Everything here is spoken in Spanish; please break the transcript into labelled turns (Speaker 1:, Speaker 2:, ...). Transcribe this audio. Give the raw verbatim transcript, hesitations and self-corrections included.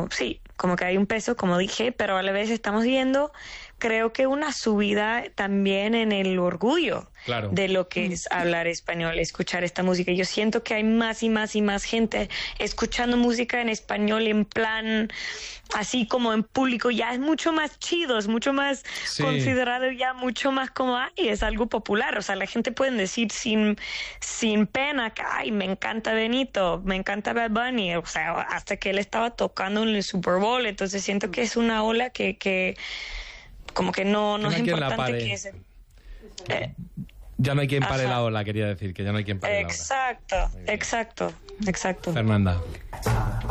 Speaker 1: como, sí, como que hay un peso, como dije, pero a la vez estamos viendo, creo que una subida también en el orgullo
Speaker 2: claro.
Speaker 1: de lo que es hablar español, escuchar esta música. Yo siento que hay más y más y más gente escuchando música en español en plan, así como en público, ya es mucho más chido, es mucho más
Speaker 2: sí.
Speaker 1: considerado, ya mucho más como, ay, es algo popular. O sea, la gente puede decir sin, sin pena que, ay, me encanta Benito, me encanta Bad Bunny, o sea, hasta que él estaba tocando en el Super Bowl. Entonces siento que es una ola que, que como que no, no
Speaker 2: que no
Speaker 1: es importante que
Speaker 2: se...
Speaker 1: Eh,
Speaker 2: ya no hay quien pare
Speaker 1: ajá.
Speaker 2: la ola, quería decir, que ya no hay quien pare
Speaker 1: exacto,
Speaker 2: la ola.
Speaker 1: Exacto, exacto, exacto.
Speaker 2: Fernanda.